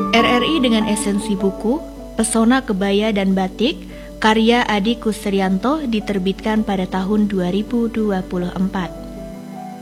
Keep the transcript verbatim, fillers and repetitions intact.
R R I dengan esensi buku, Pesona Kebaya dan Batik, karya Adi Kusrianto diterbitkan pada tahun dua ribu dua puluh empat.